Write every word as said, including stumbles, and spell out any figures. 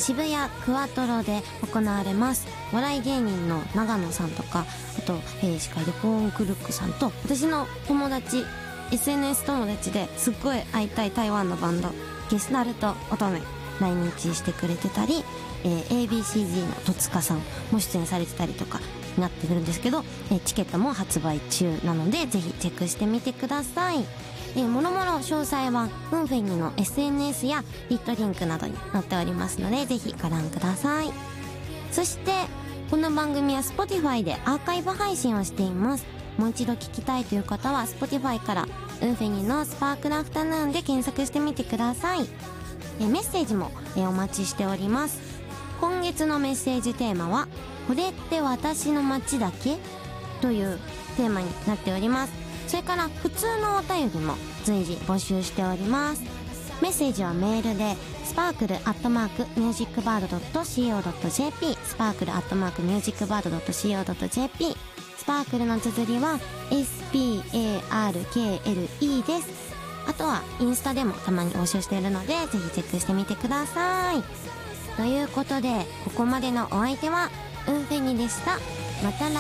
渋谷クワトロで行われます。笑い芸人の長野さんとか、あと、えー、司会でポーンクルックさんと、私の友達 エスエヌエス 友達ですっごい会いたい台湾のバンドゲスナルト乙女来日してくれてたり、えー、エービーシージー の戸塚さんも出演されてたりとかになってくるんですけど、えー、チケットも発売中なのでぜひチェックしてみてください。えー、もろもろ詳細はウンフェニの エスエヌエス やリットリンクなどに載っておりますのでぜひご覧ください。そしてこの番組は Spotify でアーカイブ配信をしています。もう一度聞きたいという方は Spotify からウンフェニのスパークルアフタヌーンで検索してみてください。えー、メッセージも、えー、お待ちしております。今月のメッセージテーマはこれって私の街だけというテーマになっております。それから普通のお便りも随時募集しております。メッセージはメールでスパークルアットマークミュージックバードドットシーオードットジェーピー スパークルアットマークミュージックバードドットシーオードットジェーピー スパークルの綴りは エスピーエーアールケーエルイー です。あとはインスタでもたまに募集しているのでぜひチェックしてみてください。ということでここまでのお相手はウンフェニでした。また来